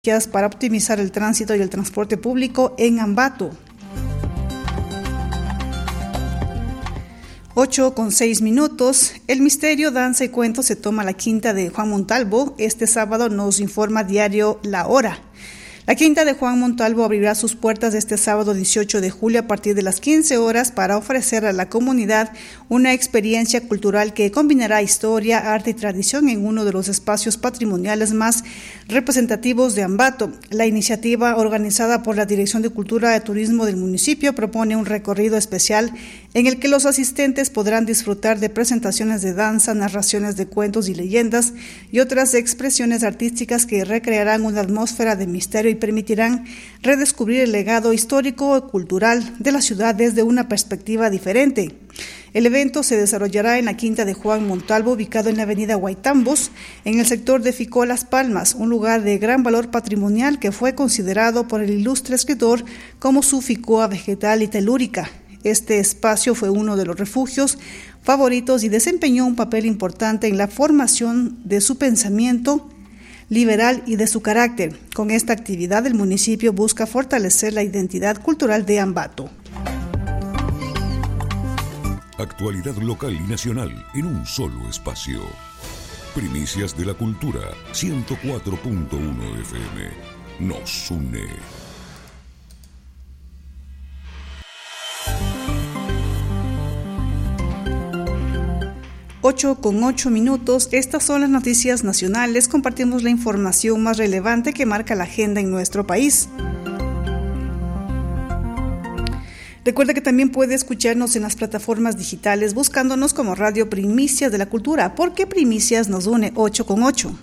para optimizar el tránsito y el transporte público en Ambato. 8:06. El misterio, danza y cuento se toma la quinta de Juan Montalvo. Este sábado nos informa diario La Hora. La quinta de Juan Montalvo abrirá sus puertas este sábado 18 de julio a partir de las 15 horas para ofrecer a la comunidad una experiencia cultural que combinará historia, arte y tradición en uno de los espacios patrimoniales más representativos de Ambato. La iniciativa, organizada por la Dirección de Cultura y Turismo del municipio, propone un recorrido especial en el que los asistentes podrán disfrutar de presentaciones de danza, narraciones de cuentos y leyendas y otras expresiones artísticas que recrearán una atmósfera de misterio y permitirán redescubrir el legado histórico y cultural de la ciudad desde una perspectiva diferente. El evento se desarrollará en la quinta de Juan Montalvo, ubicado en la avenida Guaitambos, en el sector de Ficó Las Palmas, un lugar de gran valor patrimonial que fue considerado por el ilustre escritor como su ficoa vegetal y telúrica. Este espacio fue uno de los refugios favoritos y desempeñó un papel importante en la formación de su pensamiento liberal y de su carácter. Con esta actividad, el municipio busca fortalecer la identidad cultural de Ambato. Actualidad local y nacional en un solo espacio. Primicias de la Cultura, 104.1 FM. Nos une. 8:08. Estas son las noticias nacionales. Compartimos la información más relevante que marca la agenda en nuestro país. Recuerda que también puede escucharnos en las plataformas digitales buscándonos como Radio Primicias de la Cultura, porque Primicias nos une. 8:08.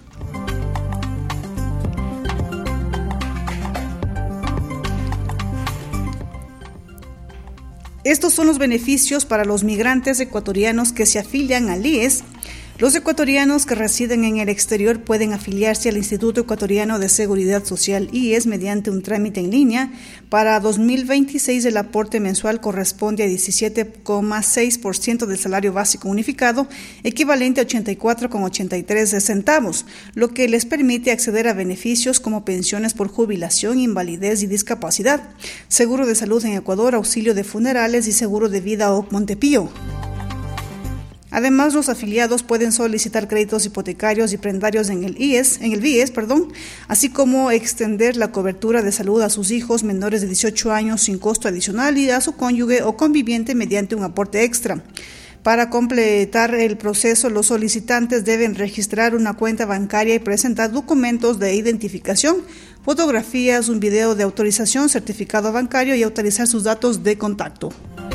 Estos son los beneficios para los migrantes ecuatorianos que se afilian al IES. Los ecuatorianos que residen en el exterior pueden afiliarse al Instituto Ecuatoriano de Seguridad Social IES mediante un trámite en línea. Para 2026 el aporte mensual corresponde a 17,6% del salario básico unificado, equivalente a 84,83 centavos, lo que les permite acceder a beneficios como pensiones por jubilación, invalidez y discapacidad, seguro de salud en Ecuador, auxilio de funerales y seguro de vida o Montepío. Además, los afiliados pueden solicitar créditos hipotecarios y prendarios en el BIES, así como extender la cobertura de salud a sus hijos menores de 18 años sin costo adicional y a su cónyuge o conviviente mediante un aporte extra. Para completar el proceso, los solicitantes deben registrar una cuenta bancaria y presentar documentos de identificación, fotografías, un video de autorización, certificado bancario y autorizar sus datos de contacto.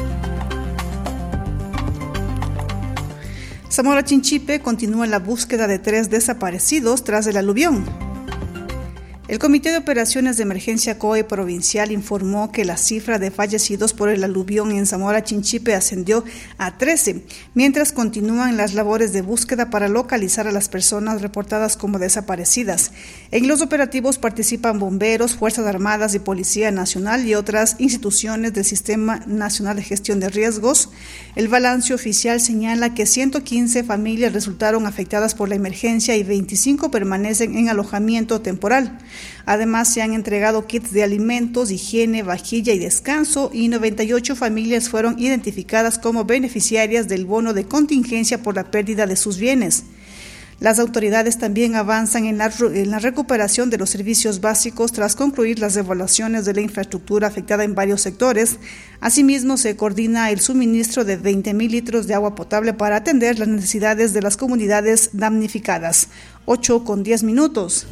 Zamora Chinchipe continúa la búsqueda de 3 desaparecidos tras el aluvión. El Comité de Operaciones de Emergencia COE provincial informó que la cifra de fallecidos por el aluvión en Zamora Chinchipe ascendió a 13, mientras continúan las labores de búsqueda para localizar a las personas reportadas como desaparecidas. En los operativos participan bomberos, Fuerzas Armadas y Policía Nacional y otras instituciones del Sistema Nacional de Gestión de Riesgos. El balance oficial señala que 115 familias resultaron afectadas por la emergencia y 25 permanecen en alojamiento temporal. Además, se han entregado kits de alimentos, higiene, vajilla y descanso y 98 familias fueron identificadas como beneficiarias del bono de contingencia por la pérdida de sus bienes. Las autoridades también avanzan en la recuperación de los servicios básicos tras concluir las evaluaciones de la infraestructura afectada en varios sectores. Asimismo, se coordina el suministro de 20,000 litros de agua potable para atender las necesidades de las comunidades damnificadas. 8:10.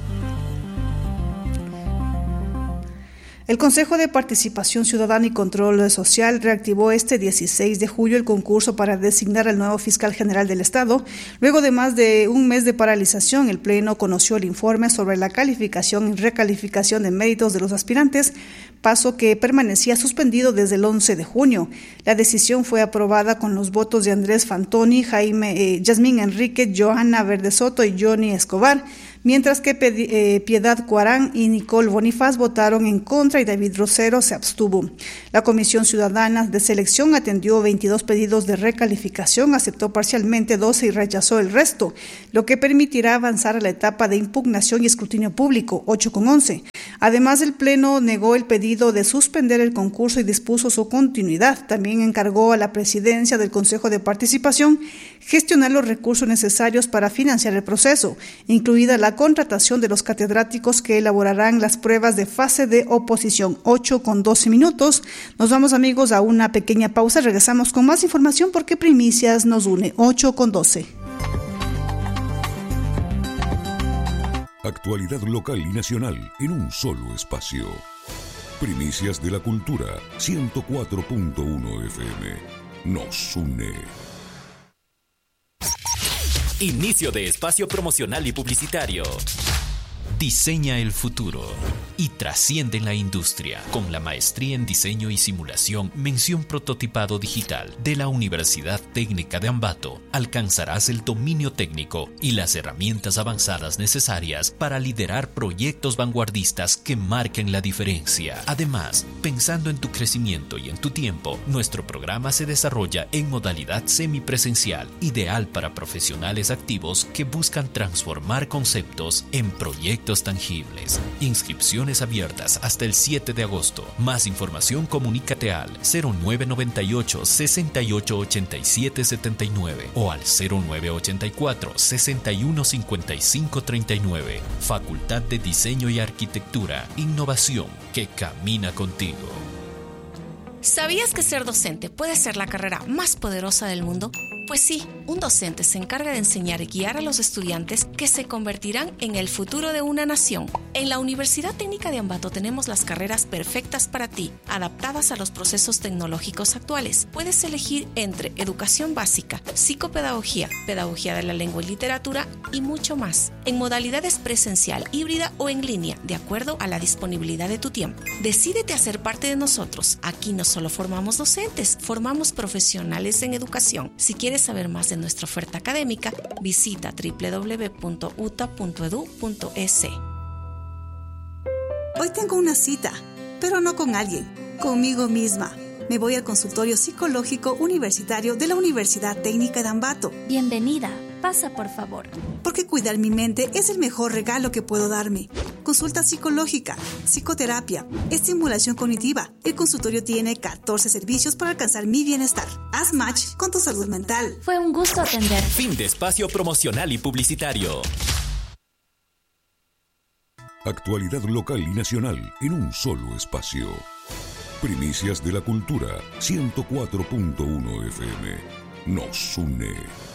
El Consejo de Participación Ciudadana y Control Social reactivó este 16 de julio el concurso para designar al nuevo fiscal general del Estado. Luego de más de un mes de paralización, el Pleno conoció el informe sobre la calificación y recalificación de méritos de los aspirantes, paso que permanecía suspendido desde el 11 de junio. La decisión fue aprobada con los votos de Andrés Fantoni, Yasmín Enrique, Johanna Verde Soto y Johnny Escobar, mientras que Piedad Cuarán y Nicole Bonifaz votaron en contra y David Rosero se abstuvo. La Comisión Ciudadana de Selección atendió 22 pedidos de recalificación, aceptó parcialmente 12 y rechazó el resto, lo que permitirá avanzar a la etapa de impugnación y escrutinio público, 8 con 11. Además, el Pleno negó el pedido de suspender el concurso y dispuso su continuidad. También encargó a la presidencia del Consejo de Participación gestionar los recursos necesarios para financiar el proceso, incluida la contratación de los catedráticos que elaborarán las pruebas de fase de oposición. 8 con 12 minutos. Nos vamos, amigos, a una pequeña pausa. Regresamos con más información porque Primicias nos une. 8 con 12. Actualidad local y nacional en un solo espacio. Primicias de la Cultura, 104.1 FM. Nos une. Inicio de espacio promocional y publicitario. Diseña el futuro y trasciende en la industria con la maestría en diseño y simulación, mención prototipado digital de la Universidad Técnica de Ambato. Alcanzarás el dominio técnico y las herramientas avanzadas necesarias para liderar proyectos vanguardistas que marquen la diferencia. Además, pensando en tu crecimiento y en tu tiempo, nuestro programa se desarrolla en modalidad semipresencial, ideal para profesionales activos que buscan transformar conceptos en proyectos tangibles. Inscripciones abiertas hasta el 7 de agosto. Más información, comunícate al 0998 68 87 79 o al 0984 61 55 39. Facultad de Diseño y Arquitectura. Innovación que camina contigo. ¿Sabías que ser docente puede ser la carrera más poderosa del mundo? Pues sí, un docente se encarga de enseñar y guiar a los estudiantes que se convertirán en el futuro de una nación. En la Universidad Técnica de Ambato tenemos las carreras perfectas para ti, adaptadas a los procesos tecnológicos actuales. Puedes elegir entre educación básica, psicopedagogía, pedagogía de la lengua y literatura y mucho más, en modalidades presencial, híbrida o en línea, de acuerdo a la disponibilidad de tu tiempo. Decídete a ser parte de nosotros. Aquí no solo formamos docentes, formamos profesionales en educación. Si quieres saber más de nuestra oferta académica, visita www.uta.edu.es. Hoy tengo una cita, pero no con alguien, conmigo misma. Me voy al consultorio psicológico universitario de la Universidad Técnica de Ambato. Bienvenida, pasa por favor. Porque cuidar mi mente es el mejor regalo que puedo darme. Consulta psicológica, psicoterapia, estimulación cognitiva. El consultorio tiene 14 servicios para alcanzar mi bienestar. Haz match con tu salud mental. Fue un gusto atender. Fin de espacio promocional y publicitario. Actualidad local y nacional en un solo espacio. Primicias de la Cultura, 104.1 FM. Nos une.